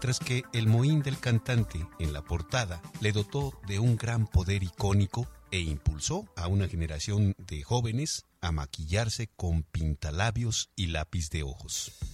tras que el mohín del cantante en la portada le dotó de un gran poder icónico e impulsó a una generación de jóvenes a maquillarse con pintalabios y lápiz de ojos.